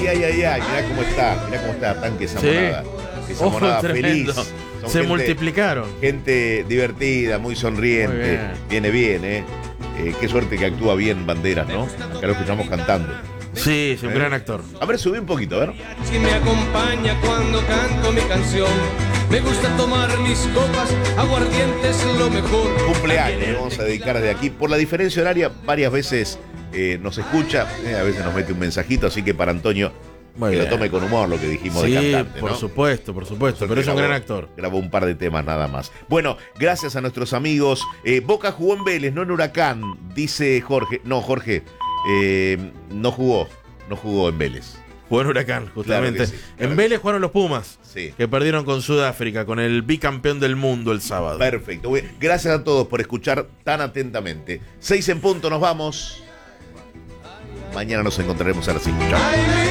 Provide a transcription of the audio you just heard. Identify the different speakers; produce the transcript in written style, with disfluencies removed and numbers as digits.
Speaker 1: Mirá cómo está Tanque esa monada. Esa monada feliz.
Speaker 2: Se multiplicaron.
Speaker 1: Gente divertida, muy sonriente. Viene bien, qué suerte que actúa bien Banderas, ¿no? Acá lo escuchamos cantando.
Speaker 2: Sí, es un gran actor.
Speaker 1: A ver, subí un poquito, a ver.
Speaker 3: Si me acompaña cuando canto mi canción. Me gusta tomar mis copas, aguardiente es lo mejor.
Speaker 1: Cumpleaños, le vamos a dedicar de aquí. Por la diferencia horaria, varias veces nos escucha, a veces nos mete un mensajito, así que para Antonio, que lo tome con humor lo que dijimos de cantante, ¿no?
Speaker 2: Por supuesto, pero es un gran actor.
Speaker 1: Grabó un par de temas nada más. Bueno, gracias a nuestros amigos. Boca jugó en Vélez, no en Huracán, dice Jorge. No, Jorge, no jugó en Vélez.
Speaker 2: Jugó en Huracán, justamente.
Speaker 1: Claro que sí,
Speaker 2: en Vélez jugaron los Pumas,
Speaker 1: sí,
Speaker 2: que perdieron con Sudáfrica, con el bicampeón del mundo el sábado.
Speaker 1: Perfecto. Gracias a todos por escuchar tan atentamente. 6 en punto, nos vamos. Mañana nos encontraremos a las 5. Chao.